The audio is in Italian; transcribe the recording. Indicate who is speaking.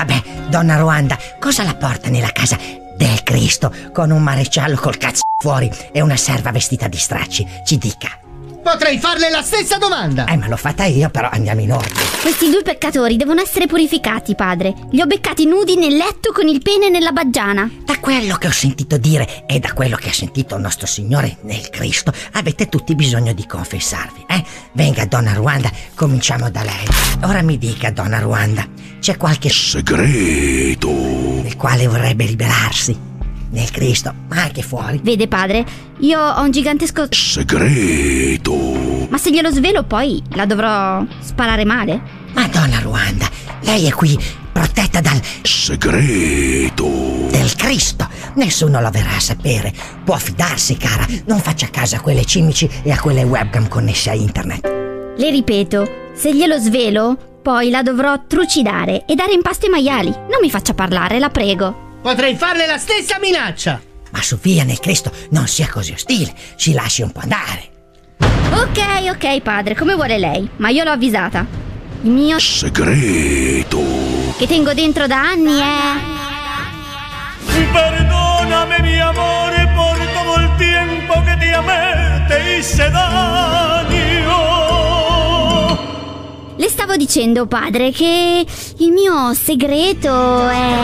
Speaker 1: Vabbè, donna Ruanda, cosa la porta nella casa del Cristo con un maresciallo col cazzo fuori e una serva vestita di stracci? Ci dica.
Speaker 2: Potrei farle la stessa domanda.
Speaker 1: Ma l'ho fatta io, però andiamo in ordine.
Speaker 3: Questi 2 peccatori devono essere purificati, padre. Li ho beccati nudi nel letto con il pene nella baggiana.
Speaker 1: Da quello che ho sentito dire e da quello che ha sentito il nostro Signore nel Cristo, avete tutti bisogno di confessarvi, eh? Venga, donna Ruanda, cominciamo da lei. Ora mi dica, donna Ruanda, c'è qualche
Speaker 4: segreto
Speaker 1: del quale vorrebbe liberarsi? Nel Cristo, ma anche fuori.
Speaker 3: Vede, padre, io ho un gigantesco
Speaker 4: segreto.
Speaker 3: Ma se glielo svelo poi la dovrò sparare male?
Speaker 1: Madonna Ruanda, lei è qui protetta dal
Speaker 4: segreto
Speaker 1: del Cristo. Nessuno lo verrà a sapere. Può fidarsi, cara. Non faccia caso a quelle cimici e a quelle webcam connesse a internet.
Speaker 3: Le ripeto, se glielo svelo poi la dovrò trucidare e dare in pasto ai maiali. Non mi faccia parlare, la prego.
Speaker 2: Potrei farle la stessa minaccia.
Speaker 1: Ma su, via, nel Cristo, non sia così ostile. Ci lasci un po' andare.
Speaker 3: Ok, padre, come vuole lei, ma io l'ho avvisata. Il mio
Speaker 4: segreto
Speaker 3: che tengo dentro da anni è...
Speaker 5: Perdóname mi amore por todo el tiempo que te amé, te hice daño.
Speaker 3: Le stavo dicendo, padre, che il mio segreto è...